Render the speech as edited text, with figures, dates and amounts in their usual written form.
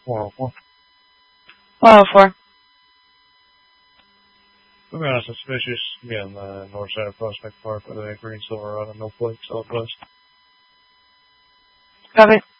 404. 404. We're going to suspicious. Be on the north side of Prospect Park with a green Silverado, no plate, southwest. Copy.